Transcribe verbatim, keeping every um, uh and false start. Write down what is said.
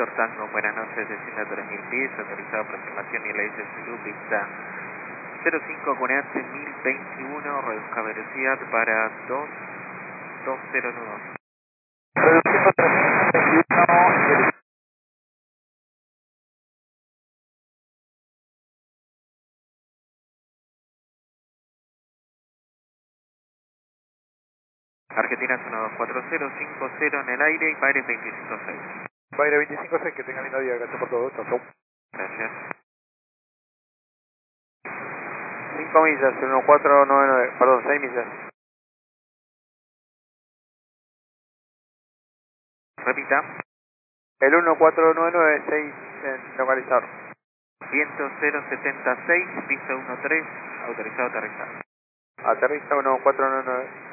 Víctor Tango, buenas noches, desciende a tres mil pies, autorizado aproximación y la dice Zulu, pista cero cinco Cunete mil veintiuno, reduzca velocidad para dos dos cero nudos. Reduciendo tres mil veintiuno. Argentina uno dos cuatro cero cinco cero en el aire y Baire veinticinco seis. Baire veinticinco seis, que tenga lindo día, gracias por todo. Chau, chau. Gracias. cinco millas, uno cuatro nueve nueve, perdón, seis millas. Repita. El uno cuatro nueve nueve, seis en localizador. Viento cero setenta y seis, piso uno tres, autorizado a aterrizar. Aterriza uno cuatro nueve nueve.